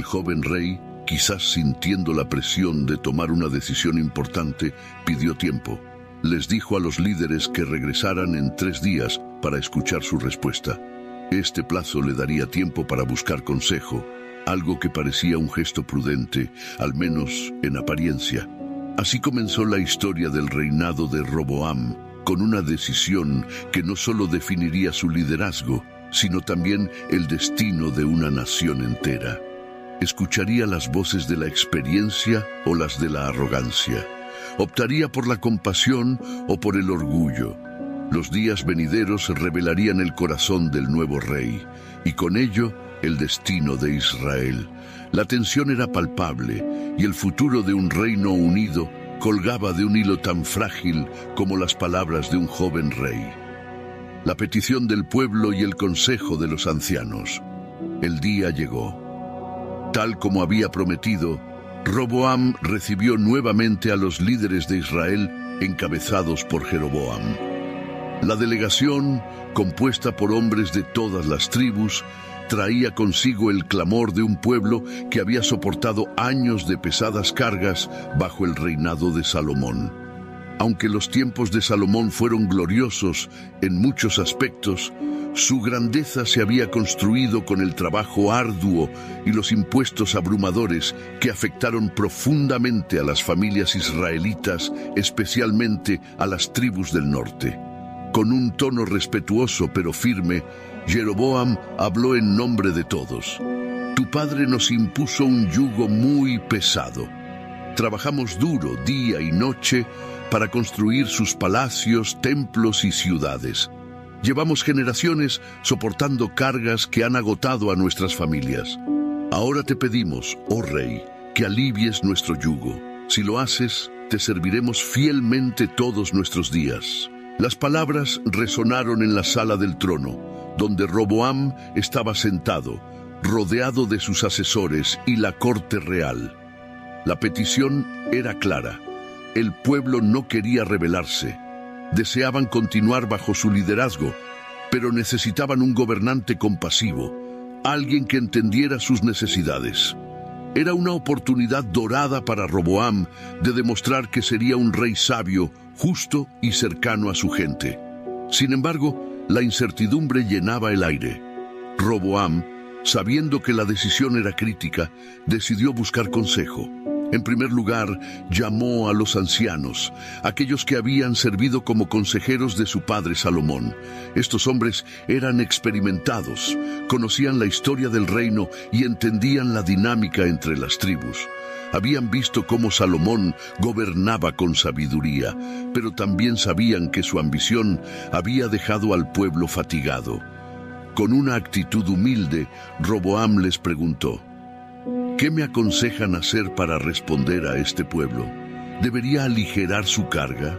El joven rey, quizás sintiendo la presión de tomar una decisión importante, pidió tiempo. Les dijo a los líderes que regresaran en 3 días para escuchar su respuesta. Este plazo le daría tiempo para buscar consejo, algo que parecía un gesto prudente, al menos en apariencia. Así comenzó la historia del reinado de Roboam, con una decisión que no solo definiría su liderazgo, sino también el destino de una nación entera. ¿Escucharía las voces de la experiencia o las de la arrogancia? ¿Optaría por la compasión o por el orgullo? Los días venideros revelarían el corazón del nuevo rey, y con ello el destino de Israel. La tensión era palpable, y el futuro de un reino unido colgaba de un hilo tan frágil como las palabras de un joven rey. La petición del pueblo y el consejo de los ancianos. El día llegó. Tal como había prometido, Roboam recibió nuevamente a los líderes de Israel encabezados por Jeroboam. La delegación, compuesta por hombres de todas las tribus, traía consigo el clamor de un pueblo que había soportado años de pesadas cargas bajo el reinado de Salomón. Aunque los tiempos de Salomón fueron gloriosos en muchos aspectos, su grandeza se había construido con el trabajo arduo y los impuestos abrumadores que afectaron profundamente a las familias israelitas, especialmente a las tribus del norte. Con un tono respetuoso pero firme, Jeroboam habló en nombre de todos. Tu padre nos impuso un yugo muy pesado. Trabajamos duro día y noche para construir sus palacios, templos y ciudades. Llevamos generaciones soportando cargas que han agotado a nuestras familias. Ahora te pedimos, oh rey, que alivies nuestro yugo. Si lo haces, te serviremos fielmente todos nuestros días. Las palabras resonaron en la sala del trono, donde Roboam estaba sentado, rodeado de sus asesores y la corte real. La petición era clara. El pueblo no quería rebelarse. Deseaban continuar bajo su liderazgo, pero necesitaban un gobernante compasivo, alguien que entendiera sus necesidades. Era una oportunidad dorada para Roboam de demostrar que sería un rey sabio, justo y cercano a su gente. Sin embargo, la incertidumbre llenaba el aire. Roboam, sabiendo que la decisión era crítica, decidió buscar consejo. En primer lugar, llamó a los ancianos, aquellos que habían servido como consejeros de su padre Salomón. Estos hombres eran experimentados, conocían la historia del reino y entendían la dinámica entre las tribus. Habían visto cómo Salomón gobernaba con sabiduría, pero también sabían que su ambición había dejado al pueblo fatigado. Con una actitud humilde, Roboam les preguntó: ¿qué me aconsejan hacer para responder a este pueblo? ¿Debería aligerar su carga?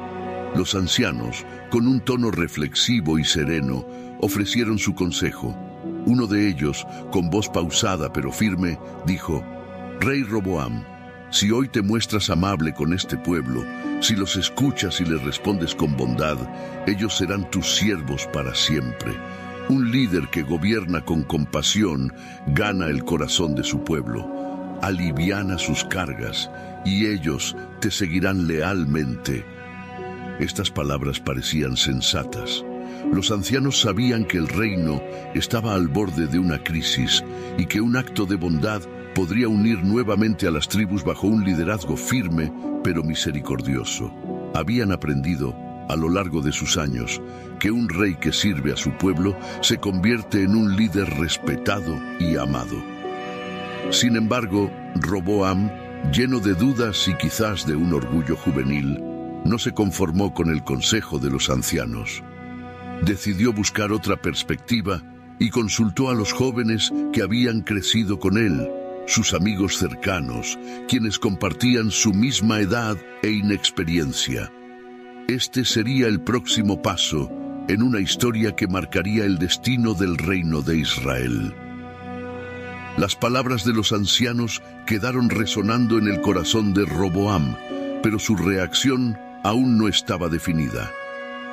Los ancianos, con un tono reflexivo y sereno, ofrecieron su consejo. Uno de ellos, con voz pausada pero firme, dijo: Rey Roboam, si hoy te muestras amable con este pueblo, si los escuchas y les respondes con bondad, ellos serán tus siervos para siempre. Un líder que gobierna con compasión gana el corazón de su pueblo, aliviana sus cargas y ellos te seguirán lealmente. Estas palabras parecían sensatas. Los ancianos sabían que el reino estaba al borde de una crisis y que un acto de bondad podría unir nuevamente a las tribus bajo un liderazgo firme pero misericordioso. Habían aprendido a lo largo de sus años que un rey que sirve a su pueblo se convierte en un líder respetado y amado. Sin embargo, Roboam, lleno de dudas y quizás de un orgullo juvenil, no se conformó con el consejo de los ancianos. Decidió buscar otra perspectiva y consultó a los jóvenes que habían crecido con él, sus amigos cercanos, quienes compartían su misma edad e inexperiencia. Este sería el próximo paso en una historia que marcaría el destino del reino de Israel. Las palabras de los ancianos quedaron resonando en el corazón de Roboam, pero su reacción aún no estaba definida.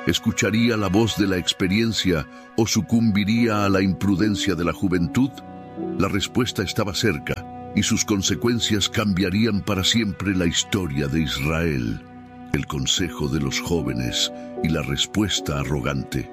¿Escucharía la voz de la experiencia o sucumbiría a la imprudencia de la juventud? La respuesta estaba cerca, y sus consecuencias cambiarían para siempre la historia de Israel. El consejo de los jóvenes y la respuesta arrogante.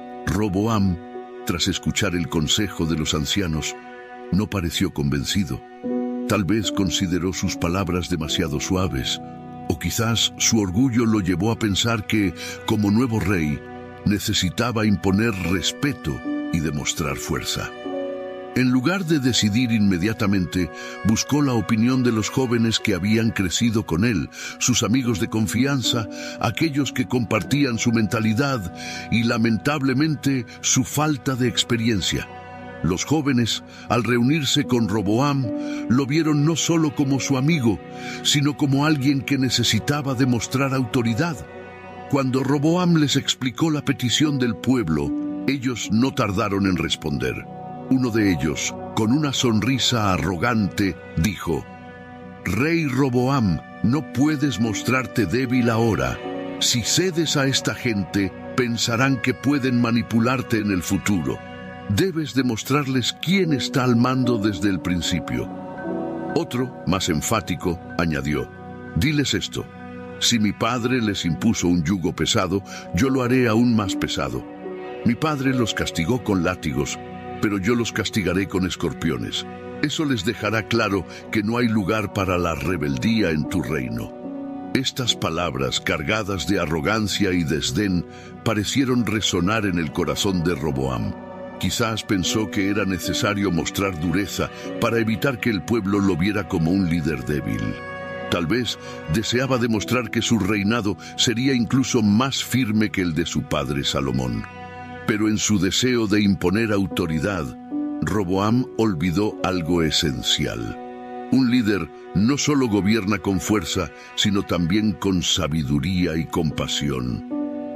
Roboam, tras escuchar el consejo de los ancianos, no pareció convencido. Tal vez consideró sus palabras demasiado suaves, o quizás su orgullo lo llevó a pensar que, como nuevo rey, necesitaba imponer respeto y demostrar fuerza. En lugar de decidir inmediatamente, buscó la opinión de los jóvenes que habían crecido con él, sus amigos de confianza, aquellos que compartían su mentalidad y, lamentablemente, su falta de experiencia. Los jóvenes, al reunirse con Roboam, lo vieron no solo como su amigo, sino como alguien que necesitaba demostrar autoridad. Cuando Roboam les explicó la petición del pueblo, ellos no tardaron en responder. Uno de ellos, con una sonrisa arrogante, dijo: «Rey Roboam, no puedes mostrarte débil ahora. Si cedes a esta gente, pensarán que pueden manipularte en el futuro. Debes demostrarles quién está al mando desde el principio». Otro, más enfático, añadió: «Diles esto. Si mi padre les impuso un yugo pesado, yo lo haré aún más pesado. Mi padre los castigó con látigos, pero yo los castigaré con escorpiones. Eso les dejará claro que no hay lugar para la rebeldía en tu reino». Estas palabras, cargadas de arrogancia y desdén, parecieron resonar en el corazón de Roboam. Quizás pensó que era necesario mostrar dureza para evitar que el pueblo lo viera como un líder débil. Tal vez deseaba demostrar que su reinado sería incluso más firme que el de su padre Salomón. Pero en su deseo de imponer autoridad, Roboam olvidó algo esencial. Un líder no solo gobierna con fuerza, sino también con sabiduría y compasión.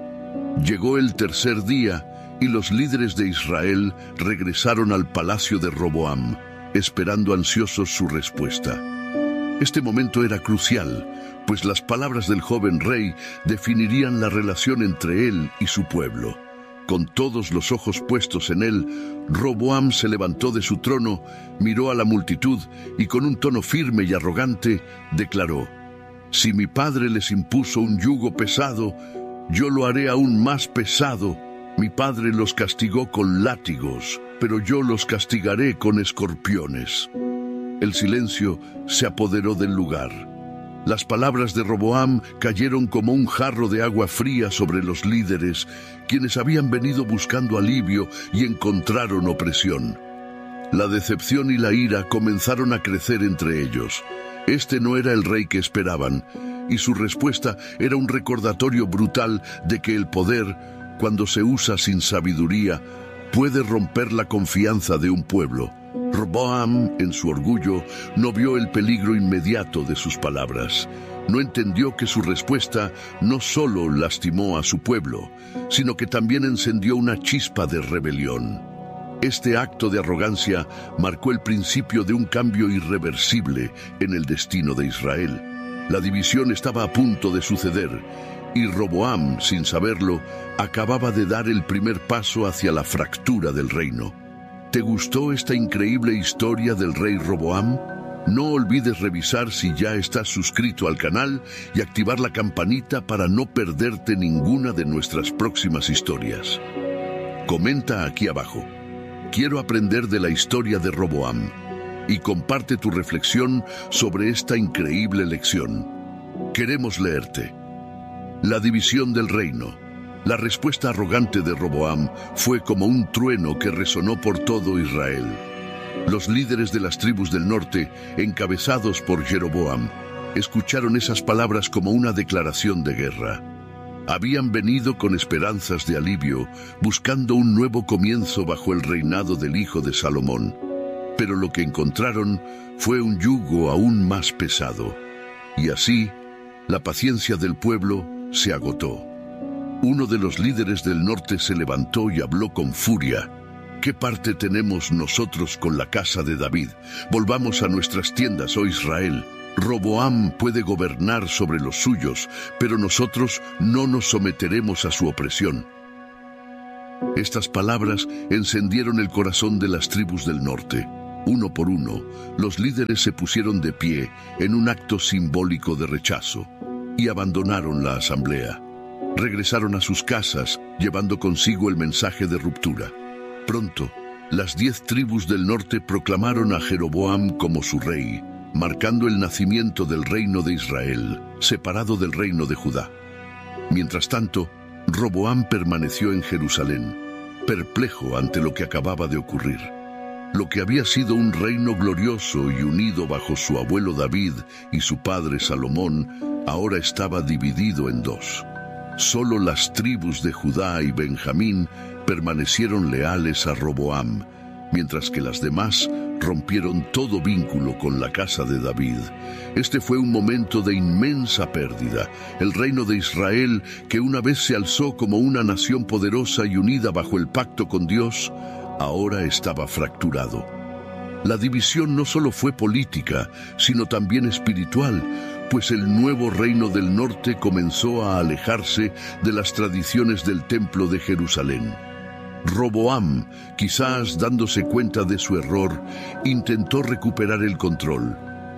Llegó el tercer día y los líderes de Israel regresaron al palacio de Roboam, esperando ansiosos su respuesta. Este momento era crucial, pues las palabras del joven rey definirían la relación entre él y su pueblo. Con todos los ojos puestos en él, Roboam se levantó de su trono, miró a la multitud y con un tono firme y arrogante declaró: «Si mi padre les impuso un yugo pesado, yo lo haré aún más pesado. Mi padre los castigó con látigos, pero yo los castigaré con escorpiones». El silencio se apoderó del lugar. Las palabras de Roboam cayeron como un jarro de agua fría sobre los líderes, quienes habían venido buscando alivio y encontraron opresión. La decepción y la ira comenzaron a crecer entre ellos. Este no era el rey que esperaban, y su respuesta era un recordatorio brutal de que el poder, cuando se usa sin sabiduría, puede romper la confianza de un pueblo. Roboam, en su orgullo, no vio el peligro inmediato de sus palabras. No entendió que su respuesta no solo lastimó a su pueblo, sino que también encendió una chispa de rebelión. Este acto de arrogancia marcó el principio de un cambio irreversible en el destino de Israel. La división estaba a punto de suceder, y Roboam, sin saberlo, acababa de dar el primer paso hacia la fractura del reino. ¿Te gustó esta increíble historia del rey Roboam? No olvides revisar si ya estás suscrito al canal y activar la campanita para no perderte ninguna de nuestras próximas historias. Comenta aquí abajo: «Quiero aprender de la historia de Roboam», y comparte tu reflexión sobre esta increíble lección. Queremos leerte. La división del reino. La respuesta arrogante de Roboam fue como un trueno que resonó por todo Israel. Los líderes de las tribus del norte, encabezados por Jeroboam, escucharon esas palabras como una declaración de guerra. Habían venido con esperanzas de alivio, buscando un nuevo comienzo bajo el reinado del hijo de Salomón. Pero lo que encontraron fue un yugo aún más pesado. Y así, la paciencia del pueblo se agotó. Uno de los líderes del norte se levantó y habló con furia: «¿Qué parte tenemos nosotros con la casa de David? Volvamos a nuestras tiendas, oh Israel. Roboam puede gobernar sobre los suyos, pero nosotros no nos someteremos a su opresión». Estas palabras encendieron el corazón de las tribus del norte. Uno por uno, los líderes se pusieron de pie en un acto simbólico de rechazo y abandonaron la asamblea. Regresaron a sus casas, llevando consigo el mensaje de ruptura. Pronto, las 10 tribus del norte proclamaron a Jeroboam como su rey, marcando el nacimiento del reino de Israel, separado del reino de Judá. Mientras tanto, Roboam permaneció en Jerusalén, perplejo ante lo que acababa de ocurrir. Lo que había sido un reino glorioso y unido bajo su abuelo David y su padre Salomón, ahora estaba dividido en dos. Solo las tribus de Judá y Benjamín permanecieron leales a Roboam, mientras que las demás rompieron todo vínculo con la casa de David. Este fue un momento de inmensa pérdida. El reino de Israel, que una vez se alzó como una nación poderosa y unida bajo el pacto con Dios, ahora estaba fracturado. La división no solo fue política, sino también espiritual, pues el nuevo reino del norte comenzó a alejarse de las tradiciones del templo de Jerusalén. Roboam, quizás dándose cuenta de su error, intentó recuperar el control.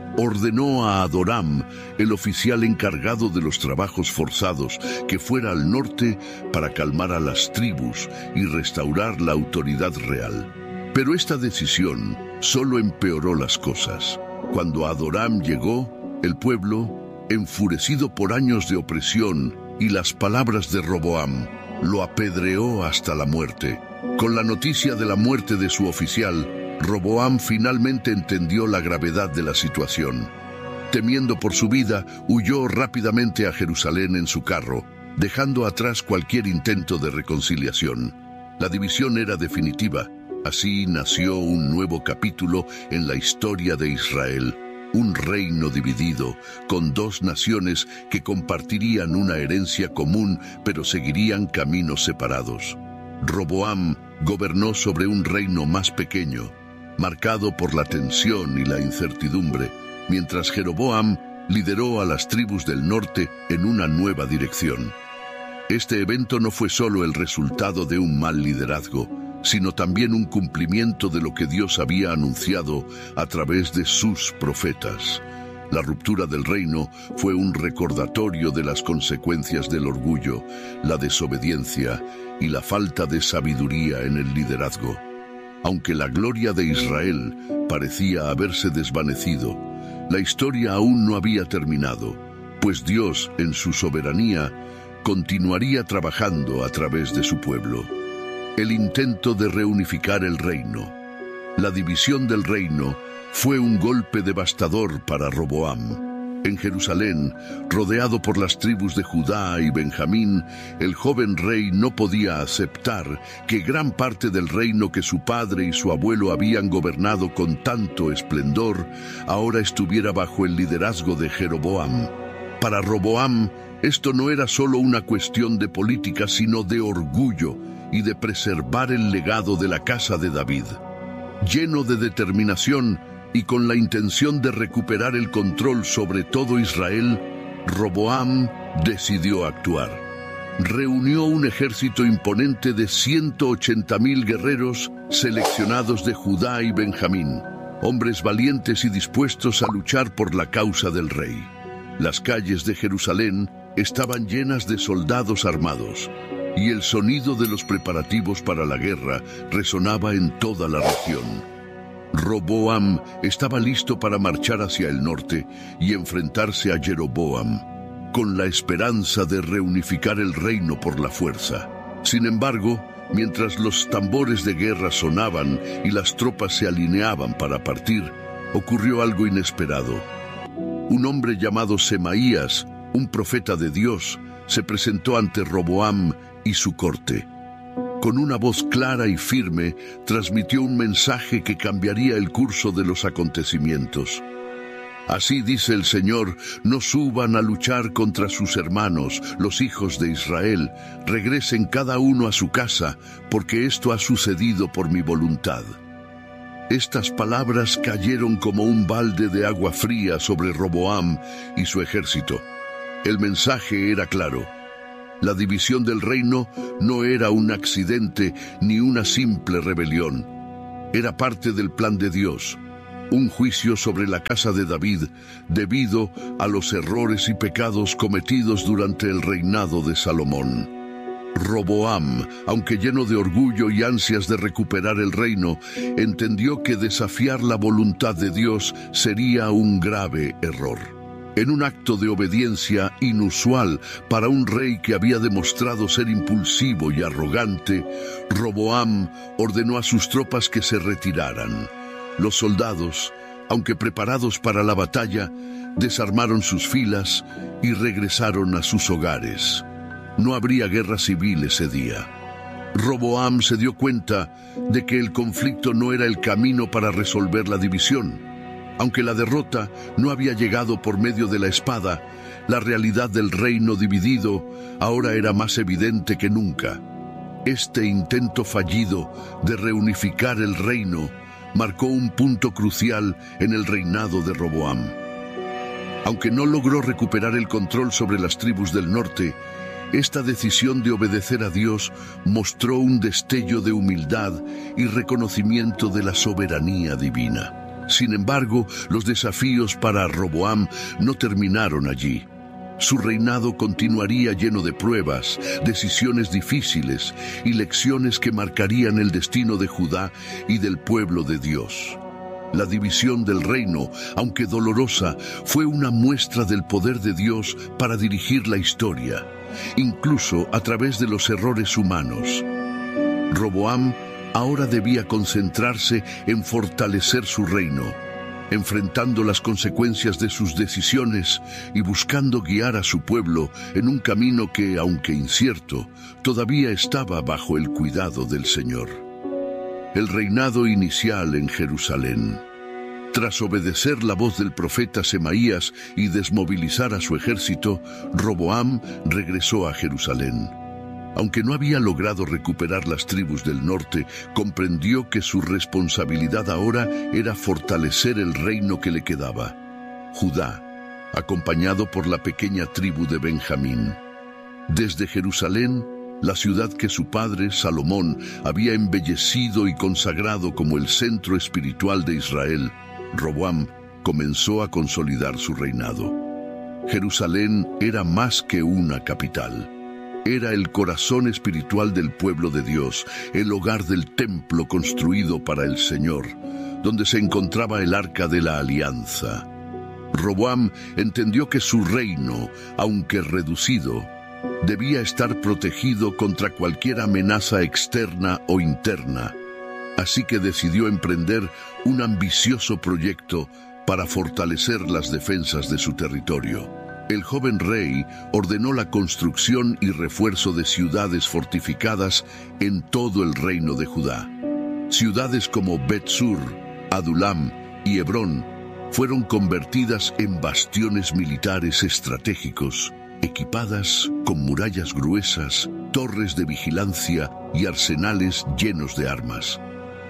Ordenó a Adoram, el oficial encargado de los trabajos forzados, que fuera al norte para calmar a las tribus y restaurar la autoridad real. Pero esta decisión solo empeoró las cosas. Cuando Adoram llegó, el pueblo, enfurecido por años de opresión y las palabras de Roboam, lo apedreó hasta la muerte. Con la noticia de la muerte de su oficial, Roboam finalmente entendió la gravedad de la situación. Temiendo por su vida, huyó rápidamente a Jerusalén en su carro, dejando atrás cualquier intento de reconciliación. La división era definitiva. Así nació un nuevo capítulo en la historia de Israel. Un reino dividido, con dos naciones que compartirían una herencia común, pero seguirían caminos separados. Roboam gobernó sobre un reino más pequeño, marcado por la tensión y la incertidumbre, mientras Jeroboam lideró a las tribus del norte en una nueva dirección. Este evento no fue solo el resultado de un mal liderazgo, sino también un cumplimiento de lo que Dios había anunciado a través de sus profetas. La ruptura del reino fue un recordatorio de las consecuencias del orgullo, la desobediencia y la falta de sabiduría en el liderazgo. Aunque la gloria de Israel parecía haberse desvanecido, la historia aún no había terminado, pues Dios, en su soberanía, continuaría trabajando a través de su pueblo. El intento de reunificar el reino. La división del reino fue un golpe devastador para Roboam. En Jerusalén, rodeado por las tribus de Judá y Benjamín, el joven rey no podía aceptar que gran parte del reino que su padre y su abuelo habían gobernado con tanto esplendor, ahora estuviera bajo el liderazgo de Jeroboam. Para Roboam, esto no era solo una cuestión de política, sino de orgullo y de preservar el legado de la casa de David. Lleno de determinación y con la intención de recuperar el control sobre todo Israel, Roboam decidió actuar. Reunió un ejército imponente de 180,000 guerreros seleccionados de Judá y Benjamín, hombres valientes y dispuestos a luchar por la causa del rey. Las calles de Jerusalén estaban llenas de soldados armados, y el sonido de los preparativos para la guerra resonaba en toda la región. Roboam estaba listo para marchar hacia el norte y enfrentarse a Jeroboam, con la esperanza de reunificar el reino por la fuerza. Sin embargo, mientras los tambores de guerra sonaban y las tropas se alineaban para partir, ocurrió algo inesperado. Un hombre llamado Semaías, un profeta de Dios, se presentó ante Roboam y su corte. Con una voz clara y firme, transmitió un mensaje que cambiaría el curso de los acontecimientos. Así dice el Señor: no suban a luchar contra sus hermanos, los hijos de Israel. Regresen cada uno a su casa, porque esto ha sucedido por mi voluntad. Estas palabras cayeron como un balde de agua fría sobre Roboam y su ejército. El mensaje era claro. La división del reino no era un accidente ni una simple rebelión. Era parte del plan de Dios, un juicio sobre la casa de David debido a los errores y pecados cometidos durante el reinado de Salomón. Roboam, aunque lleno de orgullo y ansias de recuperar el reino, entendió que desafiar la voluntad de Dios sería un grave error. En un acto de obediencia inusual para un rey que había demostrado ser impulsivo y arrogante, Roboam ordenó a sus tropas que se retiraran. Los soldados, aunque preparados para la batalla, desarmaron sus filas y regresaron a sus hogares. No habría guerra civil ese día. Roboam se dio cuenta de que el conflicto no era el camino para resolver la división. Aunque la derrota no había llegado por medio de la espada, la realidad del reino dividido ahora era más evidente que nunca. Este intento fallido de reunificar el reino marcó un punto crucial en el reinado de Roboam. Aunque no logró recuperar el control sobre las tribus del norte, esta decisión de obedecer a Dios mostró un destello de humildad y reconocimiento de la soberanía divina. Sin embargo, los desafíos para Roboam no terminaron allí. Su reinado continuaría lleno de pruebas, decisiones difíciles y lecciones que marcarían el destino de Judá y del pueblo de Dios. La división del reino, aunque dolorosa, fue una muestra del poder de Dios para dirigir la historia, incluso a través de los errores humanos. Roboam ahora debía concentrarse en fortalecer su reino, enfrentando las consecuencias de sus decisiones y buscando guiar a su pueblo en un camino que, aunque incierto, todavía estaba bajo el cuidado del Señor. El reinado inicial en Jerusalén. Tras obedecer la voz del profeta Semaías y desmovilizar a su ejército, Roboam regresó a Jerusalén. Aunque no había logrado recuperar las tribus del norte, comprendió que su responsabilidad ahora era fortalecer el reino que le quedaba, Judá, acompañado por la pequeña tribu de Benjamín. Desde Jerusalén, la ciudad que su padre, Salomón, había embellecido y consagrado como el centro espiritual de Israel, Roboam comenzó a consolidar su reinado. Jerusalén era más que una capital. Era el corazón espiritual del pueblo de Dios, el hogar del templo construido para el Señor, donde se encontraba el arca de la alianza. Roboam entendió que su reino, aunque reducido, debía estar protegido contra cualquier amenaza externa o interna. Así que decidió emprender un ambicioso proyecto para fortalecer las defensas de su territorio. El joven rey ordenó la construcción y refuerzo de ciudades fortificadas en todo el reino de Judá. Ciudades como Bet-Sur, Adulam y Hebrón fueron convertidas en bastiones militares estratégicos, equipadas con murallas gruesas, torres de vigilancia y arsenales llenos de armas.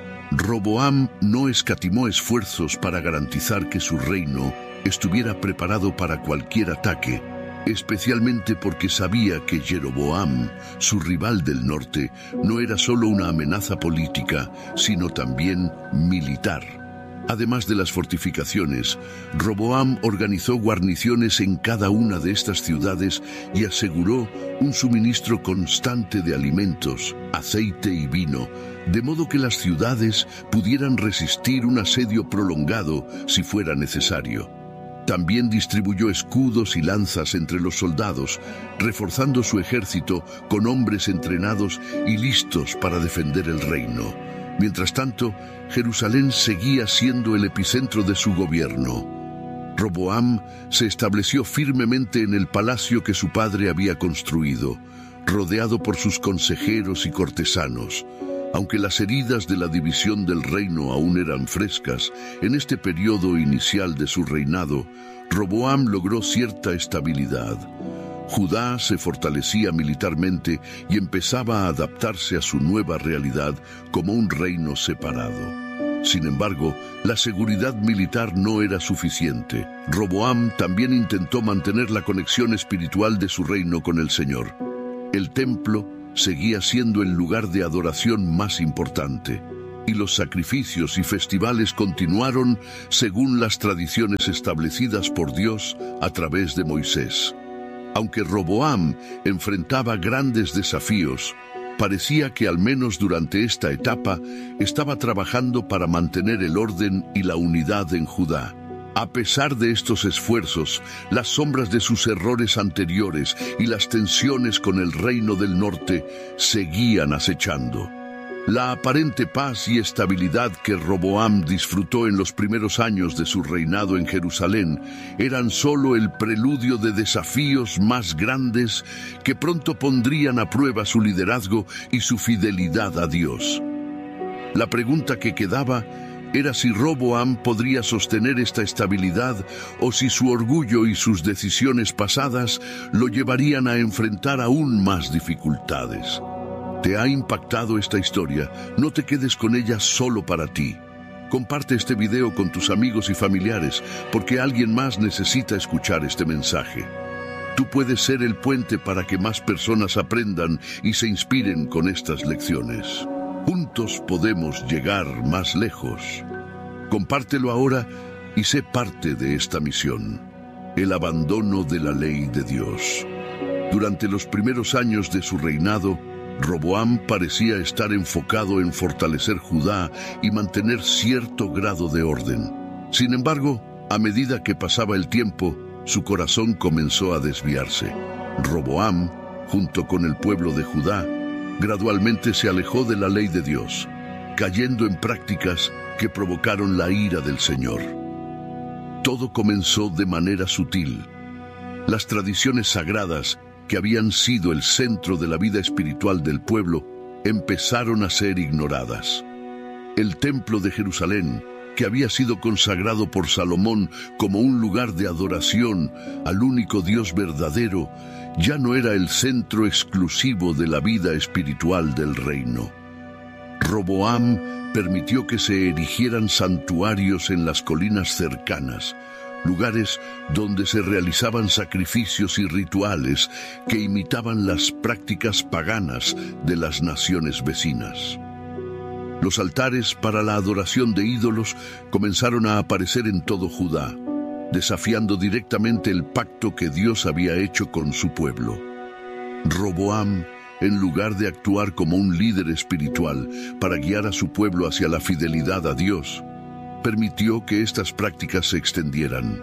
Roboam no escatimó esfuerzos para garantizar que su reino estuviera preparado para cualquier ataque, especialmente porque sabía que Jeroboam, su rival del norte, no era solo una amenaza política, sino también militar. Además de las fortificaciones, Roboam organizó guarniciones en cada una de estas ciudades y aseguró un suministro constante de alimentos, aceite y vino, de modo que las ciudades pudieran resistir un asedio prolongado si fuera necesario. También distribuyó escudos y lanzas entre los soldados, reforzando su ejército con hombres entrenados y listos para defender el reino. Mientras tanto, Jerusalén seguía siendo el epicentro de su gobierno. Roboam se estableció firmemente en el palacio que su padre había construido, rodeado por sus consejeros y cortesanos. Aunque las heridas de la división del reino aún eran frescas, en este periodo inicial de su reinado, Roboam logró cierta estabilidad. Judá se fortalecía militarmente y empezaba a adaptarse a su nueva realidad como un reino separado. Sin embargo, la seguridad militar no era suficiente. Roboam también intentó mantener la conexión espiritual de su reino con el Señor. El templo seguía siendo el lugar de adoración más importante, y los sacrificios y festivales continuaron según las tradiciones establecidas por Dios a través de Moisés. Aunque Roboam enfrentaba grandes desafíos, parecía que al menos durante esta etapa estaba trabajando para mantener el orden y la unidad en Judá. A pesar de estos esfuerzos, las sombras de sus errores anteriores y las tensiones con el reino del norte seguían acechando. La aparente paz y estabilidad que Roboam disfrutó en los primeros años de su reinado en Jerusalén eran solo el preludio de desafíos más grandes que pronto pondrían a prueba su liderazgo y su fidelidad a Dios. La pregunta que quedaba era si Roboam podría sostener esta estabilidad o si su orgullo y sus decisiones pasadas lo llevarían a enfrentar aún más dificultades. ¿Te ha impactado esta historia? No te quedes con ella solo para ti. Comparte este video con tus amigos y familiares, porque alguien más necesita escuchar este mensaje. Tú puedes ser el puente para que más personas aprendan y se inspiren con estas lecciones. Juntos podemos llegar más lejos. Compártelo ahora y sé parte de esta misión. El abandono de la ley de Dios. Durante los primeros años de su reinado, Roboam parecía estar enfocado en fortalecer Judá y mantener cierto grado de orden. Sin embargo, a medida que pasaba el tiempo, su corazón comenzó a desviarse. Roboam, junto con el pueblo de Judá, gradualmente se alejó de la ley de Dios, cayendo en prácticas que provocaron la ira del Señor. Todo comenzó de manera sutil. Las tradiciones sagradas, que habían sido el centro de la vida espiritual del pueblo, empezaron a ser ignoradas. El templo de Jerusalén, que había sido consagrado por Salomón como un lugar de adoración al único Dios verdadero, ya no era el centro exclusivo de la vida espiritual del reino. Roboam permitió que se erigieran santuarios en las colinas cercanas, lugares donde se realizaban sacrificios y rituales que imitaban las prácticas paganas de las naciones vecinas. Los altares para la adoración de ídolos comenzaron a aparecer en todo Judá, desafiando directamente el pacto que Dios había hecho con su pueblo. Roboam, en lugar de actuar como un líder espiritual para guiar a su pueblo hacia la fidelidad a Dios, permitió que estas prácticas se extendieran.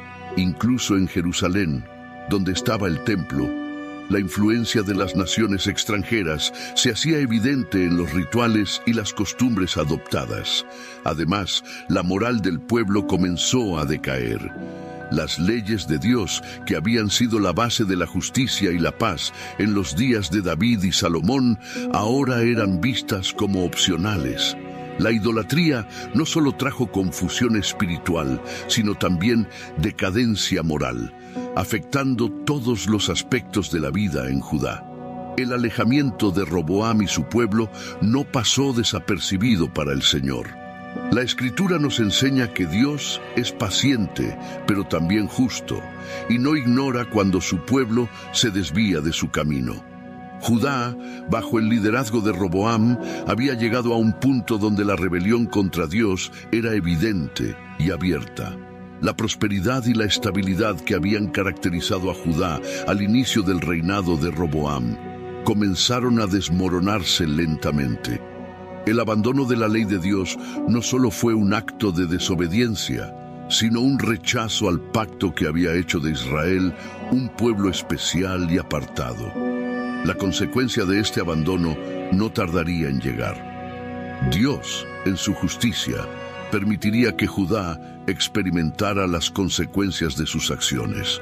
Incluso en Jerusalén, donde estaba el templo, la influencia de las naciones extranjeras se hacía evidente en los rituales y las costumbres adoptadas. Además, la moral del pueblo comenzó a decaer. Las leyes de Dios, que habían sido la base de la justicia y la paz en los días de David y Salomón, ahora eran vistas como opcionales. La idolatría no solo trajo confusión espiritual, sino también decadencia moral, afectando todos los aspectos de la vida en Judá. El alejamiento de Roboam y su pueblo no pasó desapercibido para el Señor. La Escritura nos enseña que Dios es paciente, pero también justo, y no ignora cuando su pueblo se desvía de su camino. Judá, bajo el liderazgo de Roboam, había llegado a un punto donde la rebelión contra Dios era evidente y abierta. La prosperidad y la estabilidad que habían caracterizado a Judá al inicio del reinado de Roboam comenzaron a desmoronarse lentamente. El abandono de la ley de Dios no solo fue un acto de desobediencia, sino un rechazo al pacto que había hecho de Israel un pueblo especial y apartado. La consecuencia de este abandono no tardaría en llegar. Dios, en su justicia, permitiría que Judá experimentara las consecuencias de sus acciones.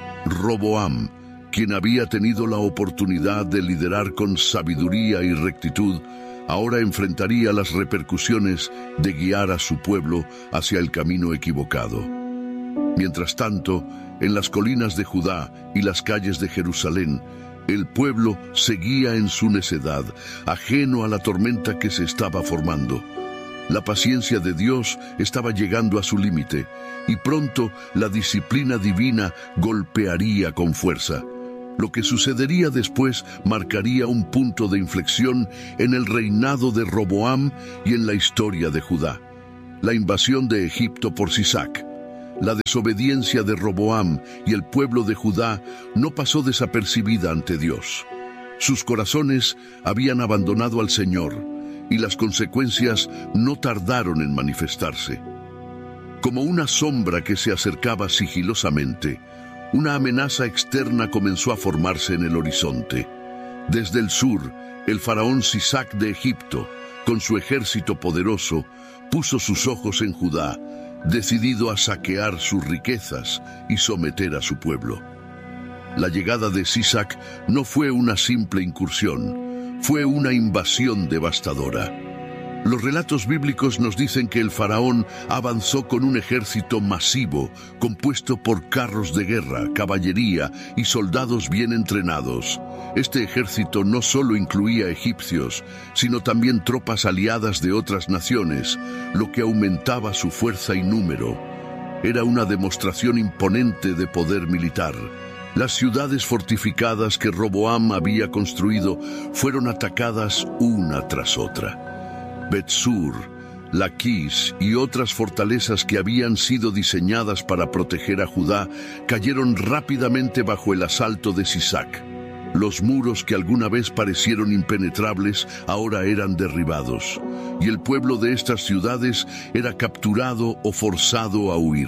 Roboam, quien había tenido la oportunidad de liderar con sabiduría y rectitud, ahora enfrentaría las repercusiones de guiar a su pueblo hacia el camino equivocado. Mientras tanto, en las colinas de Judá y las calles de Jerusalén, el pueblo seguía en su necedad, ajeno a la tormenta que se estaba formando. La paciencia de Dios estaba llegando a su límite, y pronto la disciplina divina golpearía con fuerza. Lo que sucedería después marcaría un punto de inflexión en el reinado de Roboam y en la historia de Judá. La invasión de Egipto por Sisac. La desobediencia de Roboam y el pueblo de Judá no pasó desapercibida ante Dios. Sus corazones habían abandonado al Señor y las consecuencias no tardaron en manifestarse. Como una sombra que se acercaba sigilosamente, una amenaza externa comenzó a formarse en el horizonte. Desde el sur, el faraón Sisac de Egipto, con su ejército poderoso, puso sus ojos en Judá, decidido a saquear sus riquezas y someter a su pueblo. La llegada de Sisac no fue una simple incursión, fue una invasión devastadora. Los relatos bíblicos nos dicen que el faraón avanzó con un ejército masivo, compuesto por carros de guerra, caballería y soldados bien entrenados. Este ejército no solo incluía egipcios, sino también tropas aliadas de otras naciones, lo que aumentaba su fuerza y número. Era una demostración imponente de poder militar. Las ciudades fortificadas que Roboam había construido fueron atacadas una tras otra. Bet-Sur, Laquis y otras fortalezas que habían sido diseñadas para proteger a Judá cayeron rápidamente bajo el asalto de Sisac. Los muros que alguna vez parecieron impenetrables ahora eran derribados, y el pueblo de estas ciudades era capturado o forzado a huir.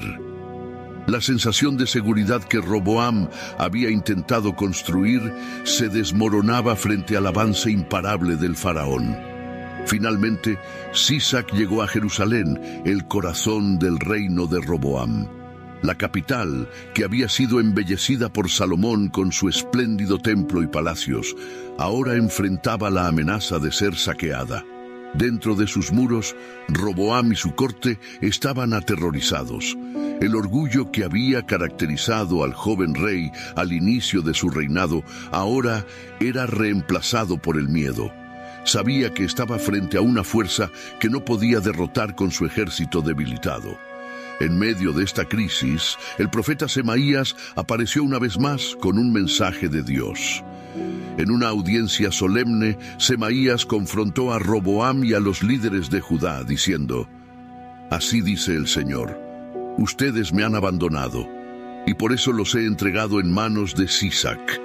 La sensación de seguridad que Roboam había intentado construir se desmoronaba frente al avance imparable del faraón. Finalmente, Sisac llegó a Jerusalén, el corazón del reino de Roboam. La capital, que había sido embellecida por Salomón con su espléndido templo y palacios, ahora enfrentaba la amenaza de ser saqueada. Dentro de sus muros, Roboam y su corte estaban aterrorizados. El orgullo que había caracterizado al joven rey al inicio de su reinado ahora era reemplazado por el miedo. Sabía que estaba frente a una fuerza que no podía derrotar con su ejército debilitado. En medio de esta crisis, el profeta Semaías apareció una vez más con un mensaje de Dios. En una audiencia solemne, Semaías confrontó a Roboam y a los líderes de Judá, diciendo: «Así dice el Señor, ustedes me han abandonado, y por eso los he entregado en manos de Sisac».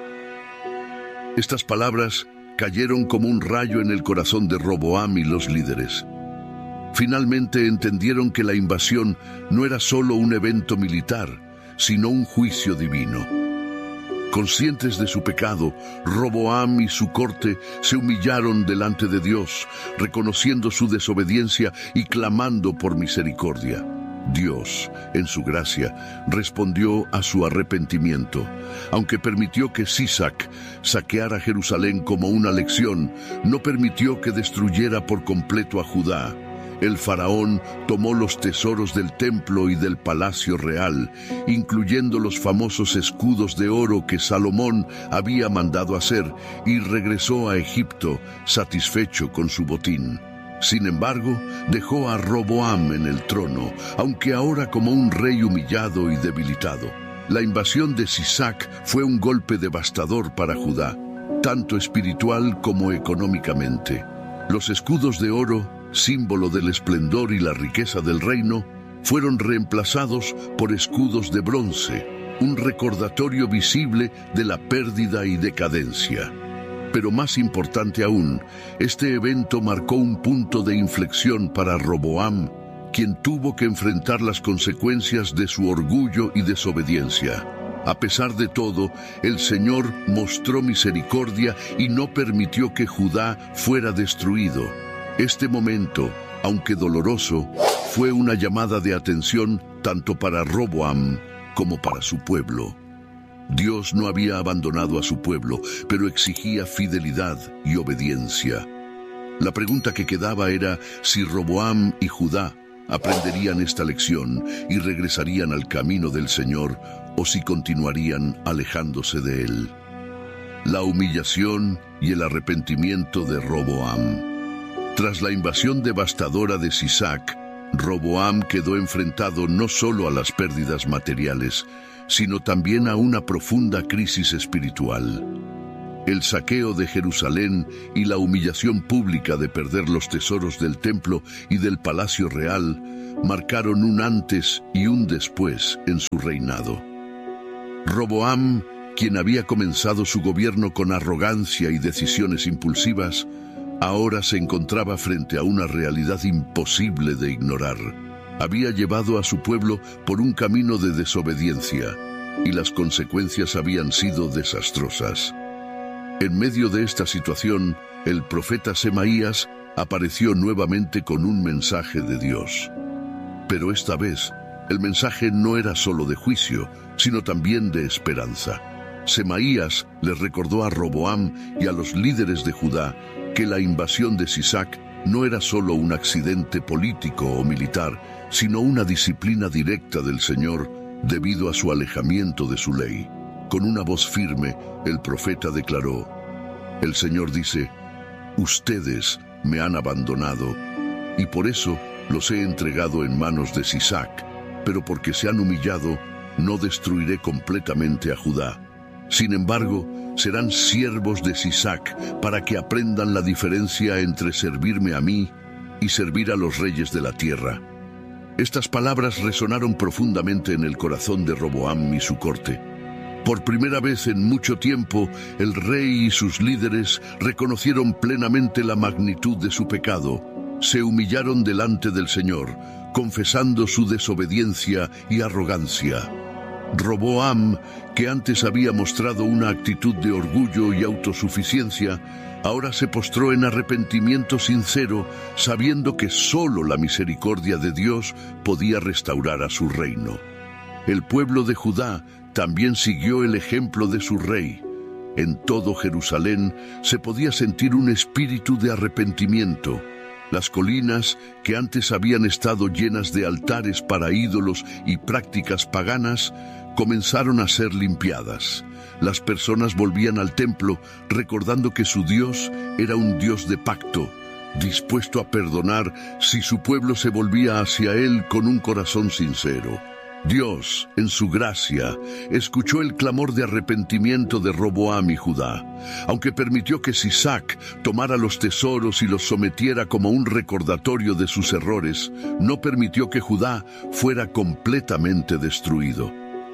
Estas palabras cayeron como un rayo en el corazón de Roboam y los líderes. Finalmente entendieron que la invasión no era solo un evento militar, sino un juicio divino. Conscientes de su pecado, Roboam y su corte se humillaron delante de Dios, reconociendo su desobediencia y clamando por misericordia. Dios, en su gracia, respondió a su arrepentimiento. Aunque permitió que Sisac saqueara Jerusalén como una lección, no permitió que destruyera por completo a Judá. El faraón tomó los tesoros del templo y del palacio real, incluyendo los famosos escudos de oro que Salomón había mandado hacer, y regresó a Egipto, satisfecho con su botín. Sin embargo, dejó a Roboam en el trono, aunque ahora como un rey humillado y debilitado. La invasión de Sisac fue un golpe devastador para Judá, tanto espiritual como económicamente. Los escudos de oro, símbolo del esplendor y la riqueza del reino, fueron reemplazados por escudos de bronce, un recordatorio visible de la pérdida y decadencia. Pero más importante aún, este evento marcó un punto de inflexión para Roboam, quien tuvo que enfrentar las consecuencias de su orgullo y desobediencia. A pesar de todo, el Señor mostró misericordia y no permitió que Judá fuera destruido. Este momento, aunque doloroso, fue una llamada de atención tanto para Roboam como para su pueblo. Dios no había abandonado a su pueblo, pero exigía fidelidad y obediencia. La pregunta que quedaba era si Roboam y Judá aprenderían esta lección y regresarían al camino del Señor, o si continuarían alejándose de él. La humillación y el arrepentimiento de Roboam. Tras la invasión devastadora de Sisac, Roboam quedó enfrentado no solo a las pérdidas materiales, sino también a una profunda crisis espiritual. El saqueo de Jerusalén y la humillación pública de perder los tesoros del templo y del palacio real marcaron un antes y un después en su reinado. Roboam, quien había comenzado su gobierno con arrogancia y decisiones impulsivas, ahora se encontraba frente a una realidad imposible de ignorar. Había llevado a su pueblo por un camino de desobediencia, y las consecuencias habían sido desastrosas. En medio de esta situación, el profeta Semaías apareció nuevamente con un mensaje de Dios. Pero esta vez, el mensaje no era solo de juicio, sino también de esperanza. Semaías les recordó a Roboam y a los líderes de Judá que la invasión de Sisac no era solo un accidente político o militar, sino una disciplina directa del Señor debido a su alejamiento de su ley. Con una voz firme, el profeta declaró: el Señor dice, ustedes me han abandonado, y por eso los he entregado en manos de Sisac, pero porque se han humillado, no destruiré completamente a Judá. Sin embargo, serán siervos de Sisac para que aprendan la diferencia entre servirme a mí y servir a los reyes de la tierra. Estas palabras resonaron profundamente en el corazón de Roboam y su corte. Por primera vez en mucho tiempo, el rey y sus líderes reconocieron plenamente la magnitud de su pecado. Se humillaron delante del Señor, confesando su desobediencia y arrogancia. Roboam, que antes había mostrado una actitud de orgullo y autosuficiencia, ahora se postró en arrepentimiento sincero, sabiendo que solo la misericordia de Dios podía restaurar a su reino. El pueblo de Judá también siguió el ejemplo de su rey. En todo Jerusalén se podía sentir un espíritu de arrepentimiento. Las colinas, que antes habían estado llenas de altares para ídolos y prácticas paganas, comenzaron a ser limpiadas. Las personas volvían al templo recordando que su Dios era un Dios de pacto, dispuesto a perdonar si su pueblo se volvía hacia Él con un corazón sincero. Dios, en su gracia, escuchó el clamor de arrepentimiento de Roboam y Judá. Aunque permitió que Sisac tomara los tesoros y los sometiera como un recordatorio de sus errores, no permitió que Judá fuera completamente destruido.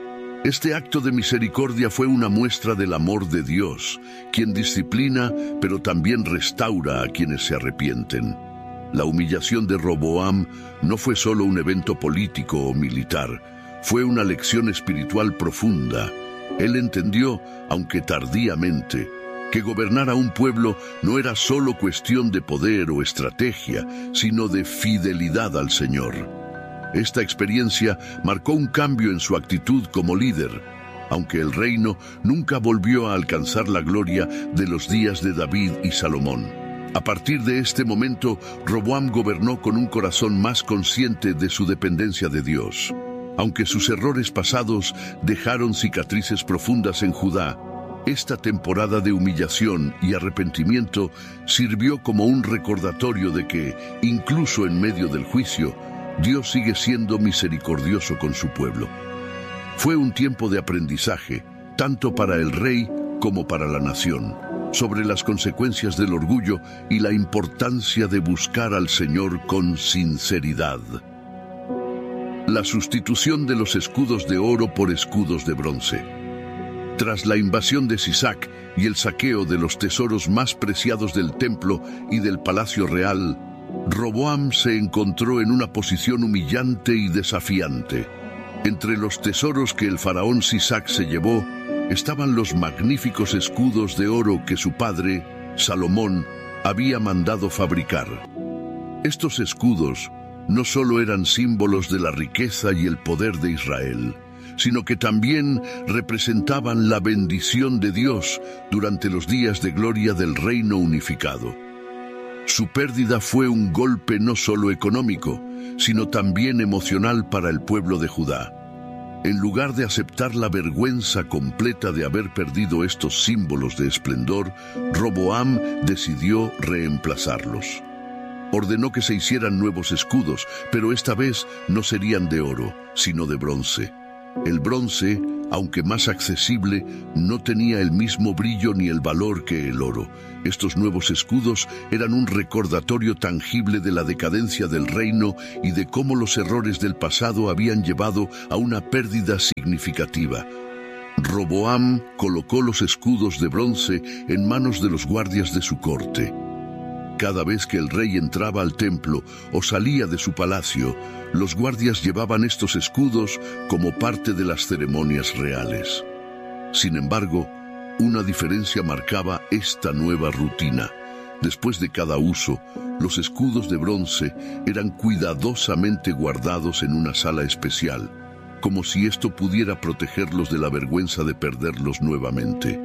Este acto de misericordia fue una muestra del amor de Dios, quien disciplina, pero también restaura a quienes se arrepienten. La humillación de Roboam no fue solo un evento político o militar, fue una lección espiritual profunda. Él entendió, aunque tardíamente, que gobernar a un pueblo no era solo cuestión de poder o estrategia, sino de fidelidad al Señor. Esta experiencia marcó un cambio en su actitud como líder, aunque el reino nunca volvió a alcanzar la gloria de los días de David y Salomón. A partir de este momento, Roboam gobernó con un corazón más consciente de su dependencia de Dios. Aunque sus errores pasados dejaron cicatrices profundas en Judá, esta temporada de humillación y arrepentimiento sirvió como un recordatorio de que, incluso en medio del juicio, Dios sigue siendo misericordioso con su pueblo. Fue un tiempo de aprendizaje, tanto para el rey como para la nación, sobre las consecuencias del orgullo y la importancia de buscar al Señor con sinceridad. La sustitución de los escudos de oro por escudos de bronce. Tras la invasión de Sisac y el saqueo de los tesoros más preciados del templo y del palacio real, Roboam se encontró en una posición humillante y desafiante. Entre los tesoros que el faraón Sisac se llevó, estaban los magníficos escudos de oro que su padre, Salomón, había mandado fabricar. Estos escudos no solo eran símbolos de la riqueza y el poder de Israel, sino que también representaban la bendición de Dios durante los días de gloria del reino unificado. Su pérdida fue un golpe no solo económico, sino también emocional para el pueblo de Judá. En lugar de aceptar la vergüenza completa de haber perdido estos símbolos de esplendor, Roboam decidió reemplazarlos. Ordenó que se hicieran nuevos escudos, pero esta vez no serían de oro, sino de bronce. El bronce, Aunque más accesible, no tenía el mismo brillo ni el valor que el oro. Estos nuevos escudos eran un recordatorio tangible de la decadencia del reino y de cómo los errores del pasado habían llevado a una pérdida significativa. Roboam colocó los escudos de bronce en manos de los guardias de su corte. Cada vez que el rey entraba al templo o salía de su palacio, los guardias llevaban estos escudos como parte de las ceremonias reales. Sin embargo, una diferencia marcaba esta nueva rutina. Después de cada uso, los escudos de bronce eran cuidadosamente guardados en una sala especial, como si esto pudiera protegerlos de la vergüenza de perderlos nuevamente.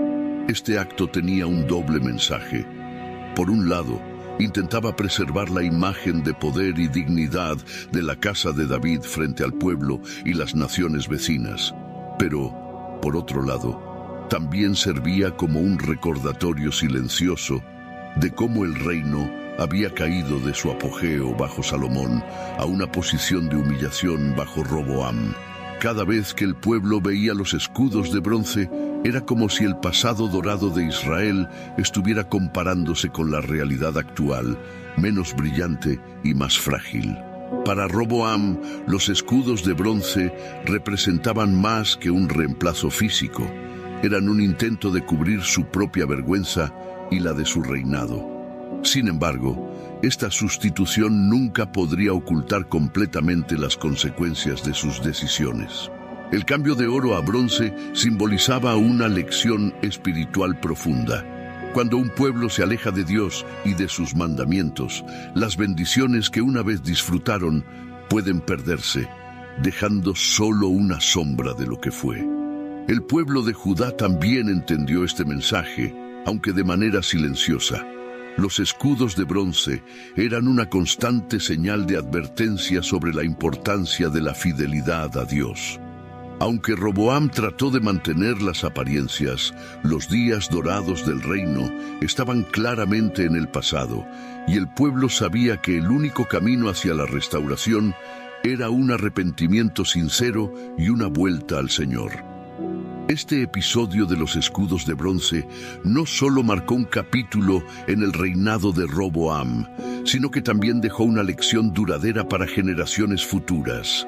Este acto tenía un doble mensaje. Por un lado, intentaba preservar la imagen de poder y dignidad de la casa de David frente al pueblo y las naciones vecinas. Pero, por otro lado, también servía como un recordatorio silencioso de cómo el reino había caído de su apogeo bajo Salomón a una posición de humillación bajo Roboam. Cada vez que el pueblo veía los escudos de bronce, era como si el pasado dorado de Israel estuviera comparándose con la realidad actual, menos brillante y más frágil. Para Roboam, los escudos de bronce representaban más que un reemplazo físico. Eran un intento de cubrir su propia vergüenza y la de su reinado. Sin embargo, esta sustitución nunca podría ocultar completamente las consecuencias de sus decisiones. El cambio de oro a bronce simbolizaba una lección espiritual profunda. Cuando un pueblo se aleja de Dios y de sus mandamientos, las bendiciones que una vez disfrutaron pueden perderse, dejando solo una sombra de lo que fue. El pueblo de Judá también entendió este mensaje, aunque de manera silenciosa. Los escudos de bronce eran una constante señal de advertencia sobre la importancia de la fidelidad a Dios. Aunque Roboam trató de mantener las apariencias, los días dorados del reino estaban claramente en el pasado, y el pueblo sabía que el único camino hacia la restauración era un arrepentimiento sincero y una vuelta al Señor. Este episodio de los escudos de bronce no solo marcó un capítulo en el reinado de Roboam, sino que también dejó una lección duradera para generaciones futuras.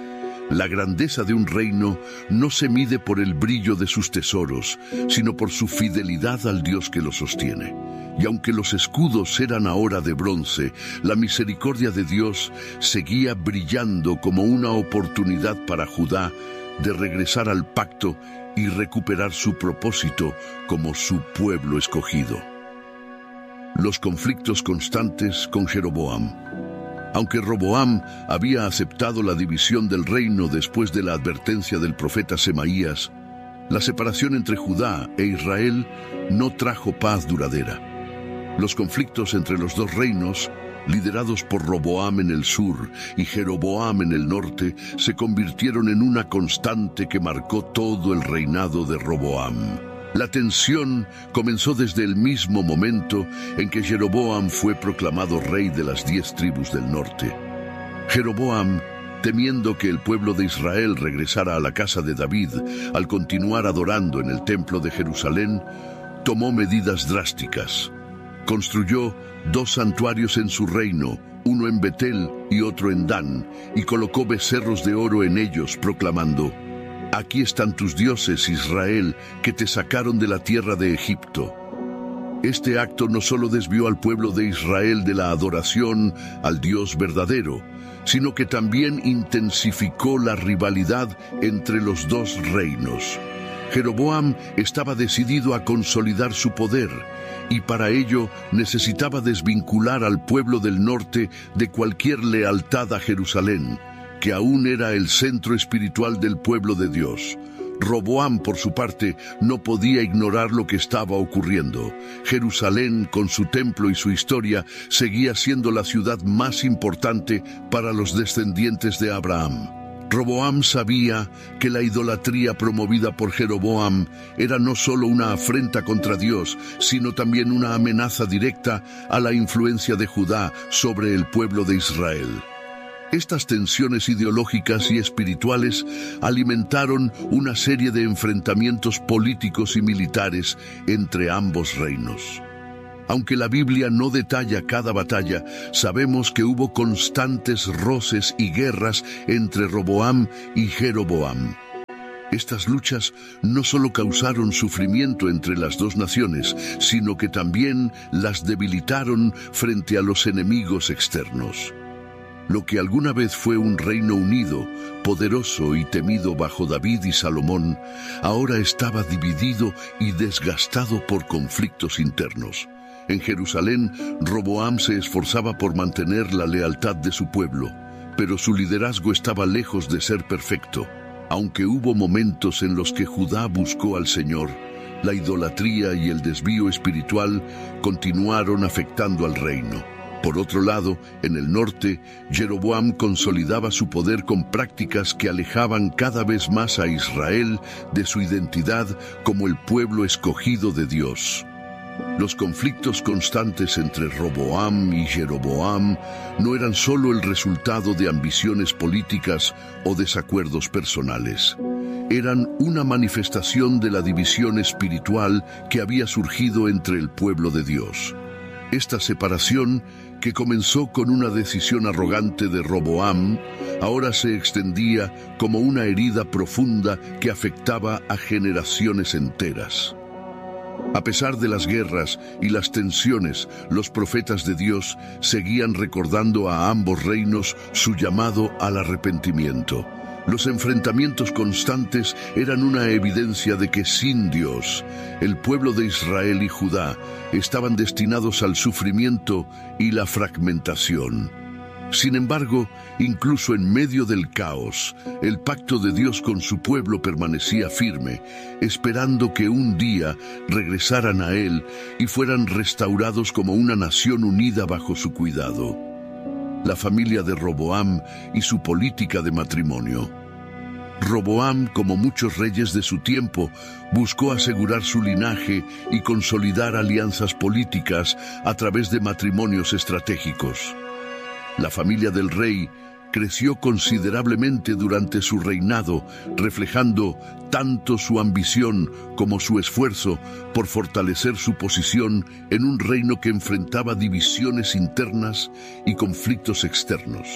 La grandeza de un reino no se mide por el brillo de sus tesoros, sino por su fidelidad al Dios que lo sostiene. Y aunque los escudos eran ahora de bronce, la misericordia de Dios seguía brillando como una oportunidad para Judá de regresar al pacto y recuperar su propósito como su pueblo escogido. Los conflictos constantes con Jeroboam. Aunque Roboam había aceptado la división del reino después de la advertencia del profeta Semaías, la separación entre Judá e Israel no trajo paz duradera. Los conflictos entre los dos reinos, liderados por Roboam en el sur y Jeroboam en el norte, se convirtieron en una constante que marcó todo el reinado de Roboam. La tensión comenzó desde el mismo momento en que Jeroboam fue proclamado rey de las 10 tribus del norte. Jeroboam, temiendo que el pueblo de Israel regresara a la casa de David al continuar adorando en el templo de Jerusalén, tomó medidas drásticas. Construyó 2 santuarios en su reino, uno en Betel y otro en Dan, y colocó becerros de oro en ellos, proclamando: «Aquí están tus dioses, Israel, que te sacaron de la tierra de Egipto». Este acto no solo desvió al pueblo de Israel de la adoración al Dios verdadero, sino que también intensificó la rivalidad entre los dos reinos. Jeroboam estaba decidido a consolidar su poder, y para ello necesitaba desvincular al pueblo del norte de cualquier lealtad a Jerusalén, que aún era el centro espiritual del pueblo de Dios. Roboam, por su parte, no podía ignorar lo que estaba ocurriendo. Jerusalén, con su templo y su historia, seguía siendo la ciudad más importante para los descendientes de Abraham. Roboam sabía que la idolatría promovida por Jeroboam era no solo una afrenta contra Dios, sino también una amenaza directa a la influencia de Judá sobre el pueblo de Israel. Estas tensiones ideológicas y espirituales alimentaron una serie de enfrentamientos políticos y militares entre ambos reinos. Aunque la Biblia no detalla cada batalla, sabemos que hubo constantes roces y guerras entre Roboam y Jeroboam. Estas luchas no solo causaron sufrimiento entre las dos naciones, sino que también las debilitaron frente a los enemigos externos. Lo que alguna vez fue un reino unido, poderoso y temido bajo David y Salomón, ahora estaba dividido y desgastado por conflictos internos. En Jerusalén, Roboam se esforzaba por mantener la lealtad de su pueblo, pero su liderazgo estaba lejos de ser perfecto. Aunque hubo momentos en los que Judá buscó al Señor, la idolatría y el desvío espiritual continuaron afectando al reino. Por otro lado, en el norte, Jeroboam consolidaba su poder con prácticas que alejaban cada vez más a Israel de su identidad como el pueblo escogido de Dios. Los conflictos constantes entre Roboam y Jeroboam no eran solo el resultado de ambiciones políticas o desacuerdos personales. Eran una manifestación de la división espiritual que había surgido entre el pueblo de Dios. Esta separación, que comenzó con una decisión arrogante de Roboam, ahora se extendía como una herida profunda que afectaba a generaciones enteras. A pesar de las guerras y las tensiones, los profetas de Dios seguían recordando a ambos reinos su llamado al arrepentimiento. Los enfrentamientos constantes eran una evidencia de que sin Dios, el pueblo de Israel y Judá estaban destinados al sufrimiento y la fragmentación. Sin embargo, incluso en medio del caos, el pacto de Dios con su pueblo permanecía firme, esperando que un día regresaran a Él y fueran restaurados como una nación unida bajo su cuidado. La familia de Roboam y su política de matrimonio. Roboam, como muchos reyes de su tiempo, buscó asegurar su linaje y consolidar alianzas políticas a través de matrimonios estratégicos. La familia del rey creció considerablemente durante su reinado, reflejando tanto su ambición como su esfuerzo por fortalecer su posición en un reino que enfrentaba divisiones internas y conflictos externos.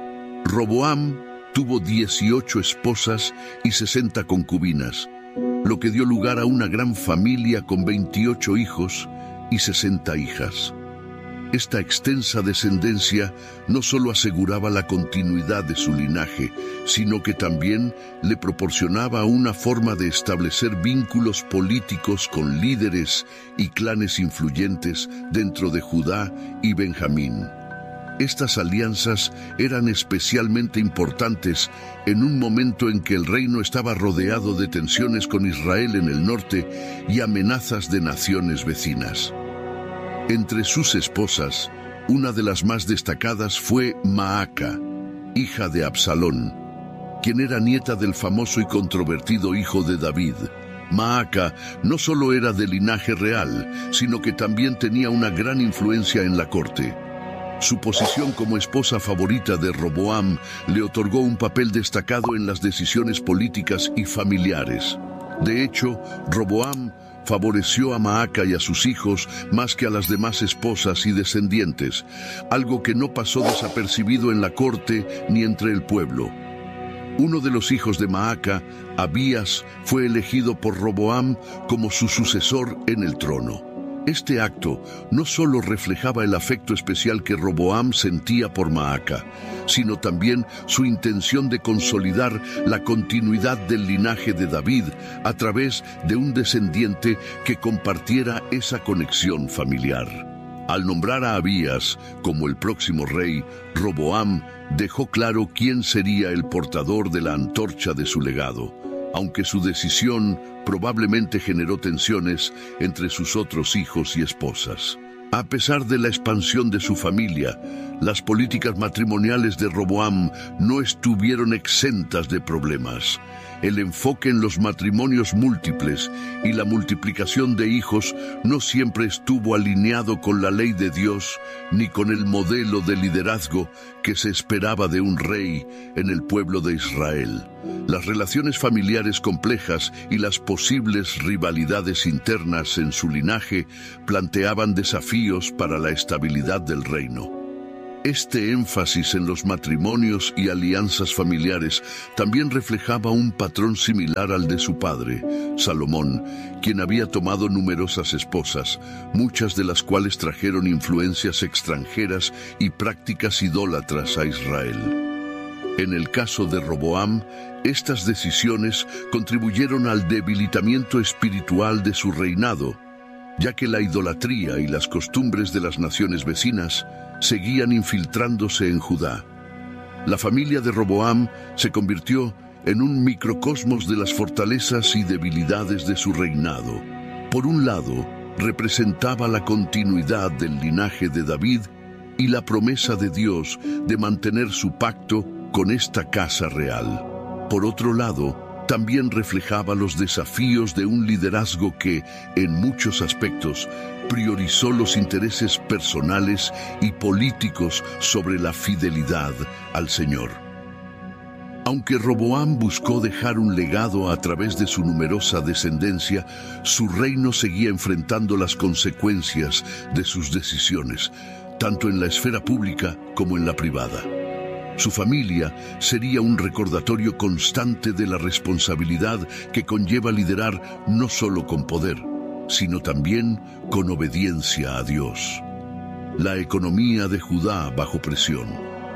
Roboam tuvo 18 esposas y 60 concubinas, lo que dio lugar a una gran familia con 28 hijos y 60 hijas. Esta extensa descendencia no solo aseguraba la continuidad de su linaje, sino que también le proporcionaba una forma de establecer vínculos políticos con líderes y clanes influyentes dentro de Judá y Benjamín. Estas alianzas eran especialmente importantes en un momento en que el reino estaba rodeado de tensiones con Israel en el norte y amenazas de naciones vecinas. Entre sus esposas, una de las más destacadas fue Maaca, hija de Absalón, quien era nieta del famoso y controvertido hijo de David. Maaca no solo era de linaje real, sino que también tenía una gran influencia en la corte. Su posición como esposa favorita de Roboam le otorgó un papel destacado en las decisiones políticas y familiares. De hecho, Roboam favoreció a Maaca y a sus hijos más que a las demás esposas y descendientes, algo que no pasó desapercibido en la corte ni entre el pueblo. Uno de los hijos de Maaca, Abías, fue elegido por Roboam como su sucesor en el trono. Este acto no solo reflejaba el afecto especial que Roboam sentía por Maaca, sino también su intención de consolidar la continuidad del linaje de David a través de un descendiente que compartiera esa conexión familiar. Al nombrar a Abías como el próximo rey, Roboam dejó claro quién sería el portador de la antorcha de su legado, aunque su decisión probablemente generó tensiones entre sus otros hijos y esposas. A pesar de la expansión de su familia, las políticas matrimoniales de Roboam no estuvieron exentas de problemas. el enfoque en los matrimonios múltiples y la multiplicación de hijos no siempre estuvo alineado con la ley de Dios ni con el modelo de liderazgo que se esperaba de un rey en el pueblo de Israel. Las relaciones familiares complejas y las posibles rivalidades internas en su linaje planteaban desafíos para la estabilidad del reino. Este énfasis en los matrimonios y alianzas familiares también reflejaba un patrón similar al de su padre, Salomón, quien había tomado numerosas esposas, muchas de las cuales trajeron influencias extranjeras y prácticas idólatras a Israel. En el caso de Roboam, estas decisiones contribuyeron al debilitamiento espiritual de su reinado, ya que la idolatría y las costumbres de las naciones vecinas seguían infiltrándose en Judá. La familia de Roboam se convirtió en un microcosmos de las fortalezas y debilidades de su reinado. Por un lado, representaba la continuidad del linaje de David y la promesa de Dios de mantener su pacto con esta casa real. Por otro lado, también reflejaba los desafíos de un liderazgo que, en muchos aspectos, priorizó los intereses personales y políticos sobre la fidelidad al Señor. Aunque Roboam buscó dejar un legado a través de su numerosa descendencia, su reino seguía enfrentando las consecuencias de sus decisiones, tanto en la esfera pública como en la privada. Su familia sería un recordatorio constante de la responsabilidad que conlleva liderar no solo con poder, sino también con obediencia a Dios. La economía de Judá bajo presión.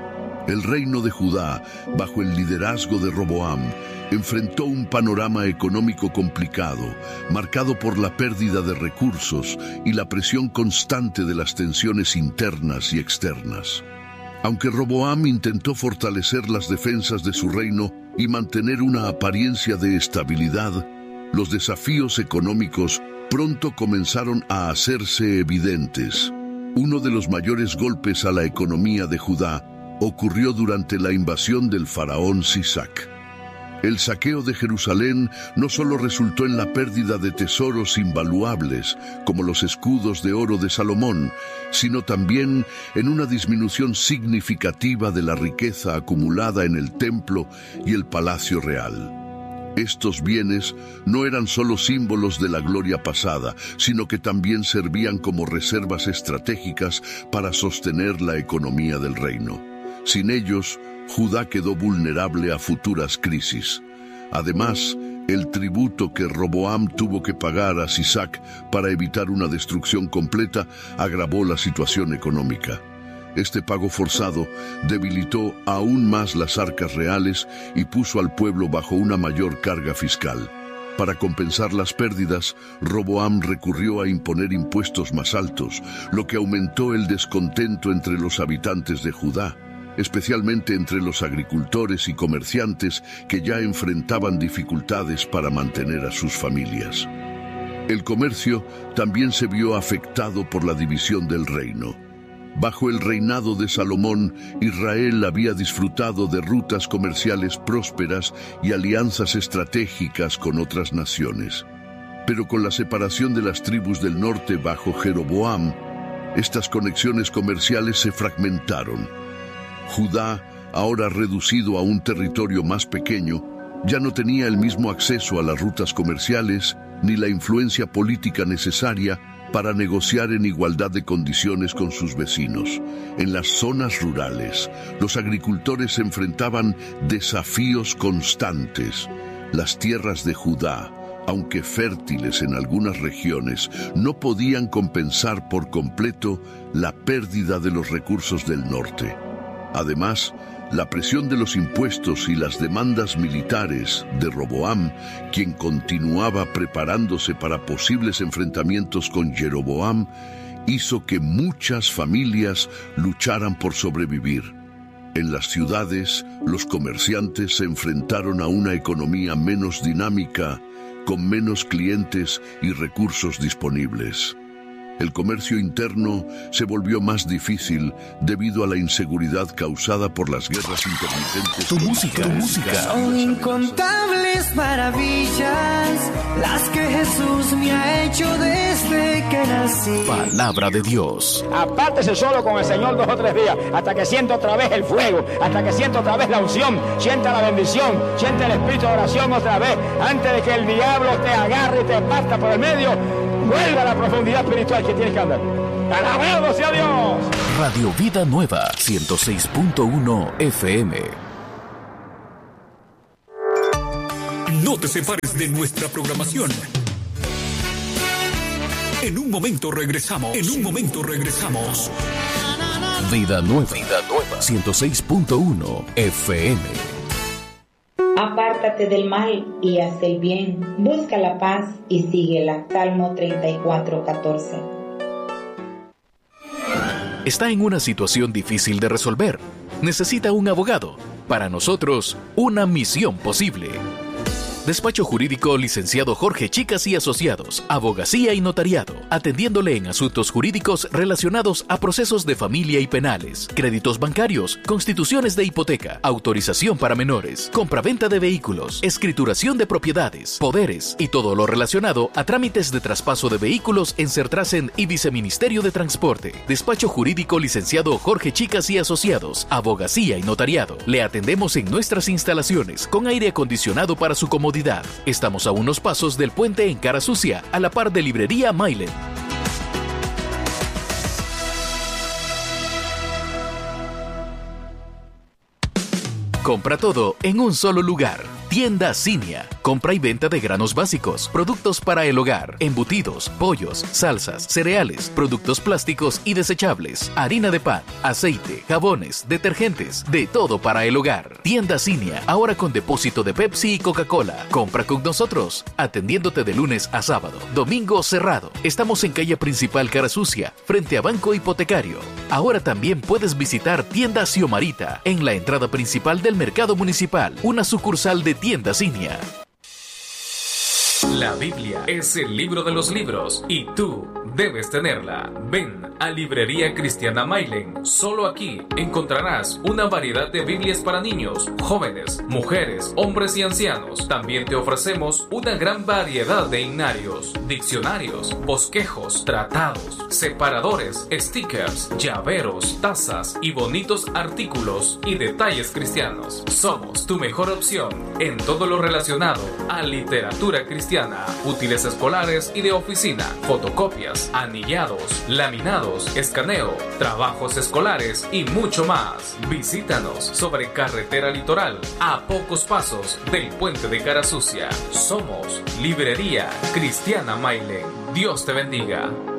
El reino de Judá, bajo el liderazgo de Roboam, enfrentó un panorama económico complicado, marcado por la pérdida de recursos y la presión constante de las tensiones internas y externas. Aunque Roboam intentó fortalecer las defensas de su reino y mantener una apariencia de estabilidad, los desafíos económicos pronto comenzaron a hacerse evidentes. Uno de los mayores golpes a la economía de Judá ocurrió durante la invasión del faraón Sisac. El saqueo de Jerusalén no solo resultó en la pérdida de tesoros invaluables, como los escudos de oro de Salomón, sino también en una disminución significativa de la riqueza acumulada en el templo y el palacio real. Estos bienes no eran solo símbolos de la gloria pasada, sino que también servían como reservas estratégicas para sostener la economía del reino. Sin ellos, Judá quedó vulnerable a futuras crisis. Además, el tributo que Roboam tuvo que pagar a Sisac para evitar una destrucción completa agravó la situación económica. Este pago forzado debilitó aún más las arcas reales y puso al pueblo bajo una mayor carga fiscal. Para compensar las pérdidas, Roboam recurrió a imponer impuestos más altos, lo que aumentó el descontento entre los habitantes de Judá, especialmente entre los agricultores y comerciantes que ya enfrentaban dificultades para mantener a sus familias. El comercio también se vio afectado por la división del reino. Bajo el reinado de Salomón, Israel había disfrutado de rutas comerciales prósperas y alianzas estratégicas con otras naciones. Pero con la separación de las tribus del norte bajo Jeroboam, estas conexiones comerciales se fragmentaron. Judá, ahora reducido a un territorio más pequeño, ya no tenía el mismo acceso a las rutas comerciales ni la influencia política necesaria para negociar en igualdad de condiciones con sus vecinos. En las zonas rurales, los agricultores se enfrentaban desafíos constantes. Las tierras de Judá, aunque fértiles en algunas regiones, no podían compensar por completo la pérdida de los recursos del norte. Además, la presión de los impuestos y las demandas militares de Roboam, quien continuaba preparándose para posibles enfrentamientos con Jeroboam, hizo que muchas familias lucharan por sobrevivir. En las ciudades, los comerciantes se enfrentaron a una economía menos dinámica, con menos clientes y recursos disponibles. El comercio interno se volvió más difícil debido a la inseguridad causada por las guerras intermitentes. Tu música. Son incontables maravillas las que Jesús me ha hecho desde que nací. Palabra de Dios. Apártese solo con el Señor 2 o 3 días, hasta que sienta otra vez el fuego, hasta que sienta otra vez la unción, sienta la bendición, sienta el espíritu de oración otra vez, antes de que el diablo te agarre y te parta por el medio. Vuelva a la profundidad espiritual que tienes que andar. ¡Alabado sea Dios! Radio Vida Nueva, 106.1 FM. No te separes de nuestra programación. En un momento regresamos. Vida Nueva, 106.1 FM. Apártate del mal y haz el bien. Busca la paz y síguela. Salmo 34:14. Está en una situación difícil de resolver. Necesita un abogado. Para nosotros, una misión posible. Despacho Jurídico Licenciado Jorge Chicas y Asociados, Abogacía y Notariado, atendiéndole en asuntos jurídicos relacionados a procesos de familia y penales, créditos bancarios, constituciones de hipoteca, autorización para menores, compraventa de vehículos, escrituración de propiedades, poderes y todo lo relacionado a trámites de traspaso de vehículos en Sertrasen y Viceministerio de Transporte. Despacho Jurídico Licenciado Jorge Chicas y Asociados, Abogacía y Notariado. Le atendemos en nuestras instalaciones con aire acondicionado para su comodidad. Estamos a unos pasos del puente en Cara Sucia, a la par de Librería Mailen. Compra todo en un solo lugar. Tienda Cinia. Compra y venta de granos básicos, productos para el hogar, embutidos, pollos, salsas, cereales, productos plásticos y desechables, harina de pan, aceite, jabones, detergentes, de todo para el hogar. Tienda Cinia, ahora con depósito de Pepsi y Coca-Cola. Compra con nosotros, atendiéndote de lunes a sábado, domingo cerrado. Estamos en calle principal Cara Sucia, frente a Banco Hipotecario. Ahora también puedes visitar Tienda Xiomarita, en la entrada principal del Mercado Municipal, una sucursal de Tienda Cinia. La Biblia es el libro de los libros y tú debes tenerla. Ven a Librería Cristiana Mailen. Solo aquí encontrarás una variedad de Biblias para niños, jóvenes, mujeres, hombres y ancianos. También te ofrecemos una gran variedad de himnarios, diccionarios, bosquejos, tratados, separadores, stickers, llaveros, tazas y bonitos artículos y detalles cristianos. Somos tu mejor opción en todo lo relacionado a literatura cristiana, útiles escolares y de oficina, fotocopias, anillados, laminados, escaneo, trabajos escolares y mucho más. Visítanos sobre Carretera Litoral, a pocos pasos del puente de Cara Sucia. Somos Librería Cristiana Mailen. Dios te bendiga.